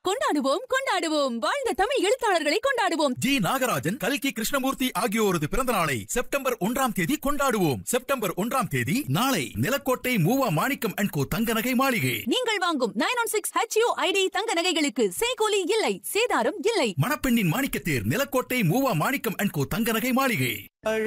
கொண்டாடுவோம் கொண்டாடுவோம் வாழ்ந்த தமிழ் எழுத்தாளர்களை கொண்டாடுவோம். ஜி நாகராஜன், கல்கி கிருஷ்ணமூர்த்தி ஆகியோரது பிறந்த நாளை செப்டம்பர் 1ஆம் தேதி கொண்டாடுவோம். செப்டம்பர் 1ஆம் தேதி நாளை நிலக்கோட்டை மூவா மாணிக்கம் அண்ட் கோ தங்க நகை மாளிகை. நீங்கள் வாங்கும் 916 HUID தங்க நகைகளுக்கு செய்கூலி இல்லை, சேதாரம் இல்லை. மணப்பெண்ணின் மாணிக்கத்தேர் நிலக்கோட்டை மூவா மாணிக்கம் அண்ட் கோ தங்க நகை மாளிகை.